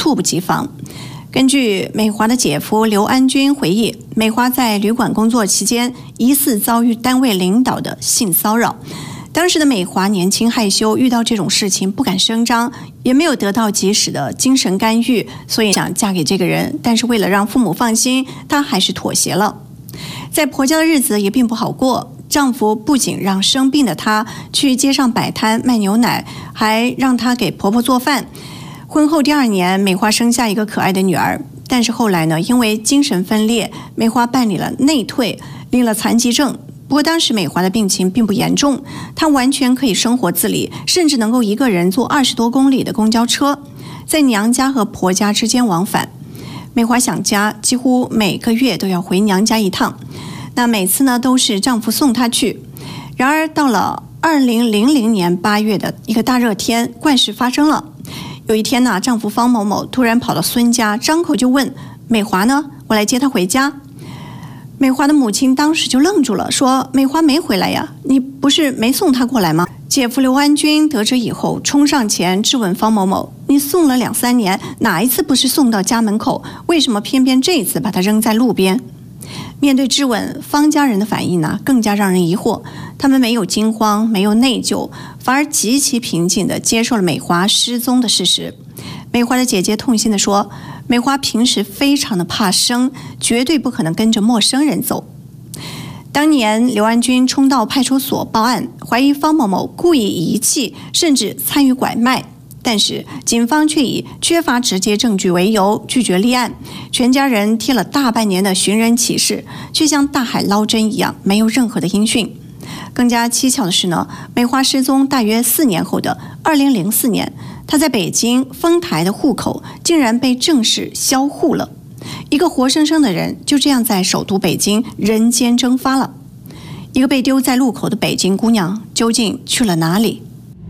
猝不及防。根据美华的姐夫刘安军回忆，美华在旅馆工作期间疑似遭遇单位领导的性骚扰。当时的美华年轻害羞，遇到这种事情不敢声张，也没有得到及时的精神干预，所以想嫁给这个人，但是为了让父母放心，她还是妥协了。在婆家的日子也并不好过，丈夫不仅让生病的她去街上摆摊卖牛奶，还让她给婆婆做饭。婚后第2年，美华生下一个可爱的女儿，但是后来呢，因为精神分裂，美华办理了内退，领了残疾证。不过当时美华的病情并不严重，她完全可以生活自理，甚至能够一个人坐20多公里的公交车，在娘家和婆家之间往返。美华想家，几乎每个月都要回娘家一趟，那每次呢都是丈夫送她去。然而到了2000年8月的一个大热天，怪事发生了。有一天呢，丈夫方某某突然跑到孙家，张口就问美华呢，我来接她回家。美华的母亲当时就愣住了，说美华没回来呀，你不是没送她过来吗？姐夫刘安军得知以后，冲上前质问方某某，你送了2、3年，哪一次不是送到家门口？为什么偏偏这一次把她扔在路边？面对质问，方家人的反应呢，更加让人疑惑。他们没有惊慌，没有内疚，反而极其平静地接受了美华失踪的事实。美华的姐姐痛心地说，美华平时非常的怕生，绝对不可能跟着陌生人走。当年刘安军冲到派出所报案，怀疑方某某故意遗弃，甚至参与拐卖，但是警方却以缺乏直接证据为由拒绝立案，全家人贴了大半年的寻人启事，却像大海捞针一样，没有任何的音讯。更加蹊跷的是呢，美华失踪大约4年后的2004年，她在北京丰台的户口竟然被正式销户了。一个活生生的人就这样在首都北京人间蒸发了。一个被丢在路口的北京姑娘究竟去了哪里？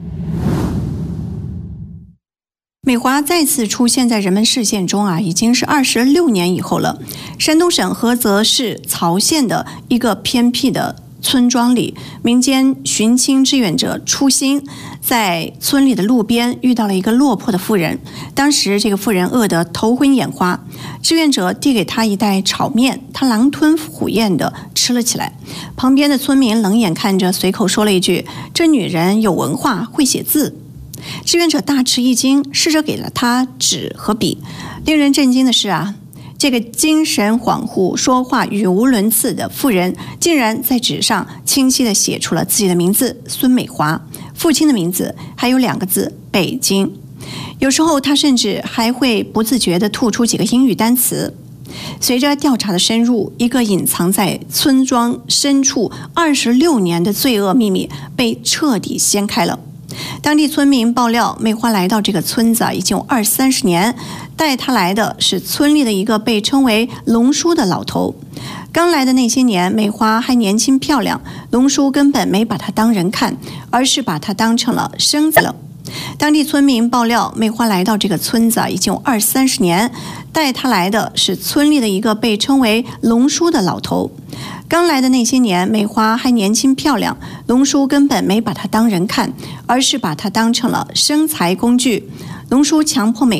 美华再次出现在人们视线中已经是26年以后了。山东省菏泽市曹县的一个偏僻的村庄里，民间寻亲志愿者初心在村里的路边遇到了一个落魄的妇人。当时这个妇人饿得头昏眼花，志愿者递给她一袋炒面，她狼吞虎咽地吃了起来。旁边的村民冷眼看着，随口说了一句，这女人有文化，会写字。志愿者大吃一惊，试着给了她纸和笔。令人震惊的是这个精神恍惚、说话语无伦次的妇人，竟然在纸上清晰地写出了自己的名字孙美华，父亲的名字，还有2个字北京。有时候她甚至还会不自觉地吐出几个英语单词。随着调查的深入，一个隐藏在村庄深处26年的罪恶秘密被彻底掀开了。当地村民爆料，美华来到这个村子已经有20-30年，带她来的是村里的一个被称为龙叔的老头。刚来的那些年，美华还年轻漂亮，龙叔根本没把她当人看，而是把她当成了生子了。当地村民爆料，美华来到这个村子已经有20-30年，带她来的是村里的一个被称为龙叔的老头。刚来的那些年，美华还年轻漂亮，龙叔根本没把她当人看，而是把她当成了生财工具。龙叔强迫美